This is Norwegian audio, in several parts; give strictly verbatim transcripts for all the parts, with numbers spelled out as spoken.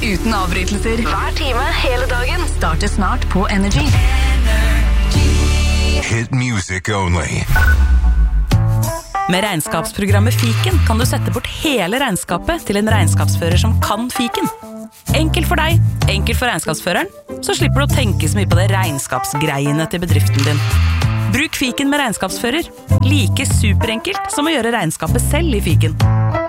uten avbrytelser. Hver time, hele dagen. Starter snart på Energy. Hit music only. Med regnskapsprogrammet Fiken kan du sette bort hele regnskapet til en regnskapsfører som kan Fiken. Enkelt for deg, enkelt for regnskapsføreren, så slipper du å tenke så mye på det regnskapsgreiene til bedriften din. Bruk Fiken med regnskapsfører. Like superenkelt som å gjøre regnskapet selv i Fiken.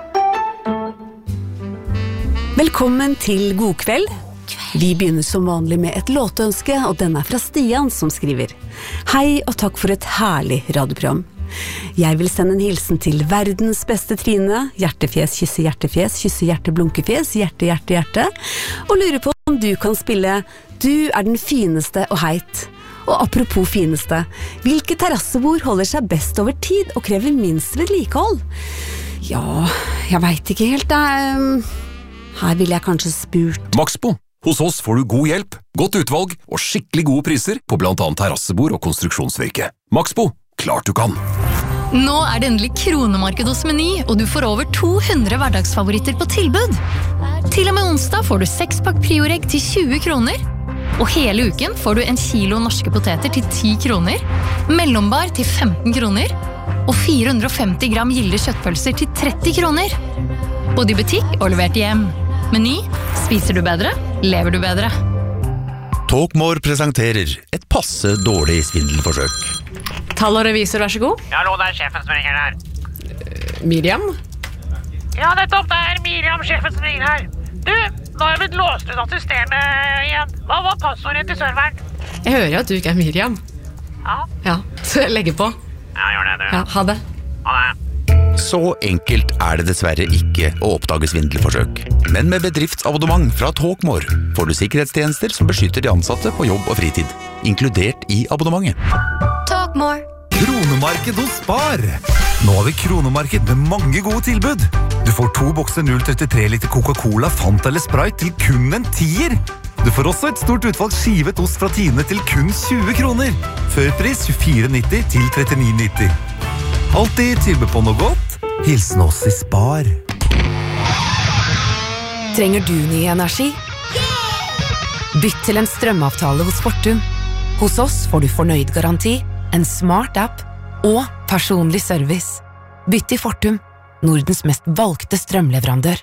Velkommen til God kveld. Vi begynner som vanlig med et låtønske, og den er fra Stian som skriver: Hei og takk for et herlig radioprogram. Jeg vil sende en hilsen til verdens beste Trine, hjertefjes, kysse hjertefjes, kysse hjerte, blunkefjes, hjerte, hjerte, hjerte, og lurer på om du kan spille Du er den fineste og heit. Og apropos fineste, hvilke terrassebord holder seg best over tid og krever minst vedlikehold? Ja, jeg vet ikke helt, da. Her vil jeg kanskje spurt Maxbo. Hos oss får du god hjelp, godt utvalg og skikkelig gode priser på blant annet terrassebord og konstruksjonsvirke. Maxbo, klart du kan. Nå er det endelig kronemarked hos Meny, og du får over to hundre hverdagsfavoritter på tilbud. Til og med onsdag får du seks pakk prioregg til tjue kroner, og hele uken får du en kilo norske poteter til ti kroner, mellombar til femten kroner, og fire hundre og femti gram gilde kjøttpølser til tretti kroner. Både i butikk og levert hjem. Meny, spiser du bedre, lever du bedre. Talkmore presenterer et passe dårlig svindelforsøk. Tall og revisor, vær så god. Ja, hallo, det er sjefen som ringer her. Uh, Miriam? Ja, nettopp, det er Miriam, sjefen som ringer her. Du, nå har jeg blitt låst ut assisterende igjen. Hva var passordet til serveren? Jeg hører jo at du ikke er Miriam. Ja. Ja, så jeg legger på. Ja, gjør det, du. Ja, ha det. Ha det. Så enkelt er det dessverre ikke å oppdage svindelforsøk. Men med bedriftsabonnement fra Talkmore får du sikkerhetstjenester som beskytter de ansatte på jobb og fritid, inkludert i abonnementet. Talkmore. Kronemarked hos Spar. Nå har vi kronemarked med mange gode tilbud. Du får to bokser null komma trettitre liter Coca-Cola, Fanta eller Sprite til kun en tier. Du får også et stort utvalg skivet ost fra Tine til kun tjue kroner. Førpris tjuefire nitti til trettini nitti. Alltid tilbud på noe godt. Hilsen oss i Spar. Trenger du ny energi? Bytt til en strømavtale hos Fortum. Hos oss får du fornøyd garanti, en smart app og personlig service. Bytt til Fortum, Nordens mest valgte strømleverandør.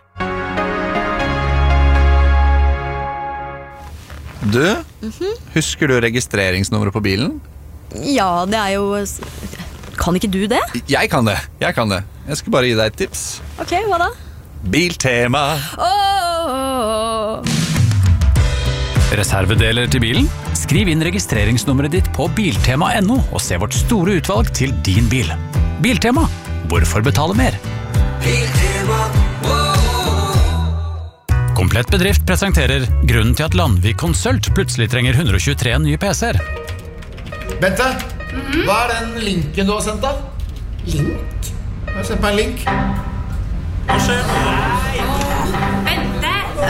Du, mm-hmm. Husker du registreringsnummeret på bilen? Ja, det er jo... Kan ikke du det? Jeg kan det, jeg kan det. Jeg skal bare gi deg et tips. Ok, hva da? Biltema. Oh! Reservedeler til bilen? Skriv inn registreringsnummeret ditt på biltema punktum no og se vårt store utvalg til din bil. Biltema. Hvorfor betale mer? Biltema. Komplett bedrift presenterer grunnen til at Landvik Konsult plutselig trenger hundre og tjuetre nye P C-er. Bente, mm-hmm. Hva er den linken du har sendt da? Link? Jeg har sendt meg en link. Hva skjer? Bente!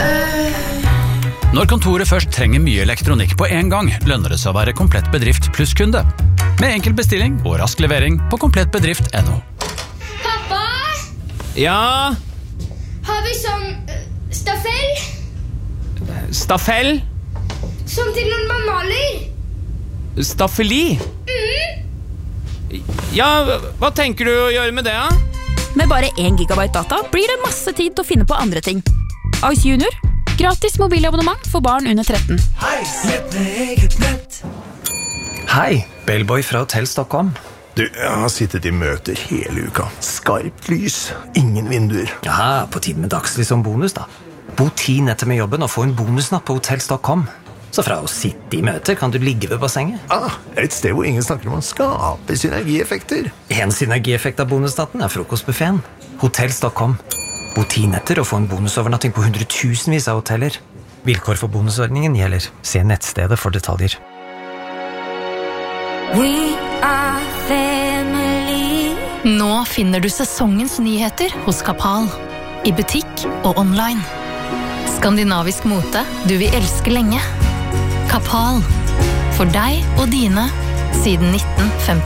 Når kontoret først trenger mye elektronikk på en gang, lønner det seg å være komplett bedrift pluss kunde. Med enkel bestilling og rask levering på komplettbedrift punktum no. Pappa? Ja? Har vi sånn uh, staffell? Staffell? Som til når man maler? Staffeli? Mm. Ja, hva tenker du å gjøre med det, da? Med bare én gigabyte data blir det masse tid til å finne på andre ting. Ice Junior. Gratis mobilabonnement for barn under tretten. Hei, nett med eget nett. Hei, Bellboy fra Hotell Stockholm. Du, jeg har sittet i møter hele uka. Skarpt lys, ingen vinduer. Ja, på tiden med dagslys som bonus da. Bo ti netter med jobben og få en bonusnatt på Hotell Stockholm. Så fra å sitte i møter kan du ligge ved bassenget. Ah, et sted hvor ingen snakker om å skape synergieffekter. En synergieffekt av bonusnatten er frokostbuffeten. Hotell Stockholm. Bo ti netter og få en bonusovernatting på hundretusenvis av hoteller. Vilkår for bonusordningen gjelder. Se nettstedet for detaljer. We are family. Nå finner du sesongens nyheter hos Kapal. I butikk og online. Skandinavisk mote du vil elske lenge. Kapal. For deg og dine siden nitten femti.